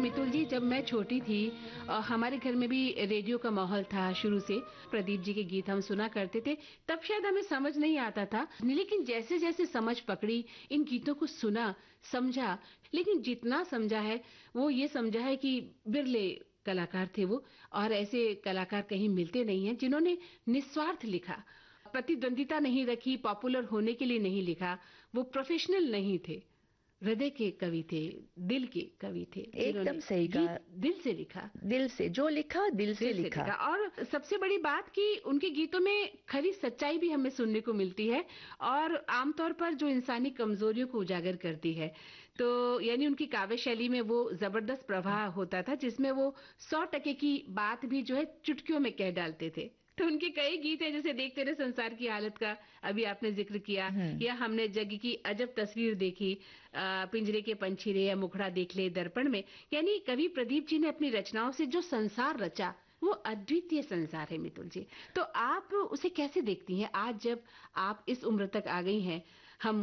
मितुल जी, जब मैं छोटी थी हमारे घर में भी रेडियो का माहौल था शुरू से। प्रदीप जी के गीत हम सुना करते थे। तब शायद हमें समझ नहीं आता था, लेकिन जैसे जैसे समझ पकड़ी, इन गीतों को सुना, समझा। लेकिन जितना समझा है वो ये समझा है कि बिरले कलाकार थे वो, और ऐसे कलाकार कहीं मिलते नहीं हैं जिन्होंने निस्वार्थ लिखा, प्रतिद्वंदिता नहीं रखी, पॉपुलर होने के लिए नहीं लिखा। वो प्रोफेशनल नहीं थे, हृदय के कवि थे, दिल के कवि थे, एकदम जिन्होंने सही कहा। गीत दिल से लिखा। दिल से जो लिखा, दिल से दिल से लिखा। लिखा। और सबसे बड़ी बात कि उनके गीतों में खरी सच्चाई भी हमें सुनने को मिलती है, और आमतौर पर जो इंसानी कमजोरियों को उजागर करती है। तो यानी उनकी काव्य शैली में वो जबरदस्त प्रवाह होता था, जिसमें वो 100% की बात भी जो है चुटकियों में कह डालते थे। तो उनके कई गीत हैं, जैसे देख तेरे संसार की हालत का अभी आपने जिक्र किया, या हमने जग की अजब तस्वीर देखी, पिंजरे के पंछी रे, या मुखड़ा देख ले दर्पण में। यानी कवि प्रदीप जी ने अपनी रचनाओं से जो संसार रचा, वो अद्वितीय संसार है मितुल जी। तो आप उसे कैसे देखती हैं आज, जब आप इस उम्र तक आ गई हैं? हम